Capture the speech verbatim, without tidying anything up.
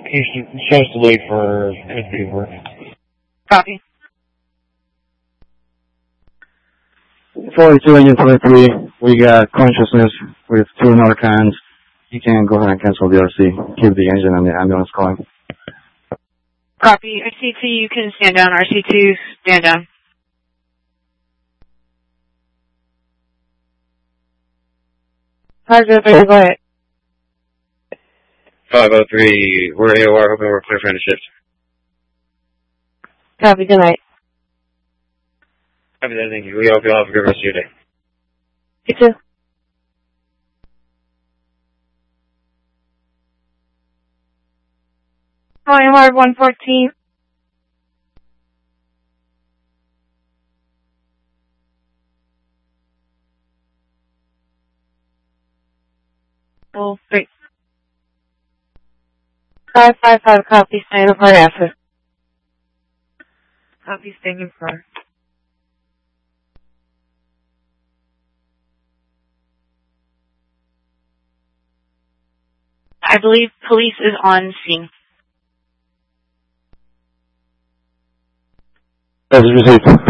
You should just wait for it to be work. Copy. forty-two Engine twenty-three, we got consciousness with two Narcans. You can go ahead and cancel the R C. Keep the engine and the ambulance going. Copy. R C two, you can stand down. R C two, stand down. five oh three, go ahead. five oh three, we're A O R, hoping we're clear for end of shift. Copy, good night. Copy that, thank you. We hope you all have a good rest of your day. You too. Hi, hard one fourteen. Oh, three. five five five, copy, stand up hard after. Copy, staying in front. I believe police is on scene. That is received.